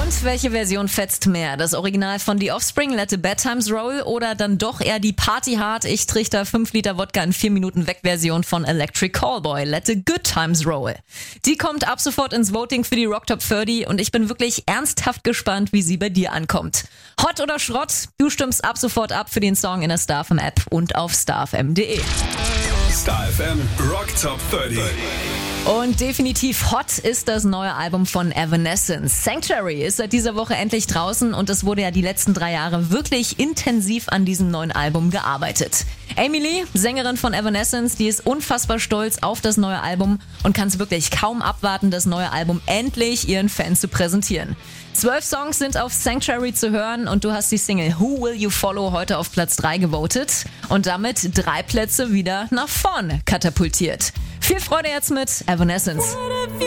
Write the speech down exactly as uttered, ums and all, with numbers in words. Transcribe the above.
Und welche Version fetzt mehr? Das Original von The Offspring, Let the Bad Times Roll, oder dann doch eher die Party-Hard, ich trichter fünf Liter Wodka in vier Minuten weg Version von Electric Callboy, Let the Good Times Roll? Die kommt ab sofort ins Voting für die Rock Top dreißig und ich bin wirklich ernsthaft gespannt, wie sie bei dir ankommt. Hot oder Schrott? Du stimmst ab sofort ab für den Song in der Star F M App und auf star f m punkt d e. Star F M Rock Top dreißig. Und definitiv hot ist das neue Album von Evanescence. Sanctuary ist seit dieser Woche endlich draußen und es wurde ja die letzten drei Jahre wirklich intensiv an diesem neuen Album gearbeitet. Amy Lee, Sängerin von Evanescence, die ist unfassbar stolz auf das neue Album und kann es wirklich kaum abwarten, das neue Album endlich ihren Fans zu präsentieren. Zwölf Songs sind auf Sanctuary zu hören und du hast die Single Who Will You Follow heute auf Platz drei gewotet und damit drei Plätze wieder nach vorne katapultiert. Viel Freude jetzt mit Evanescence.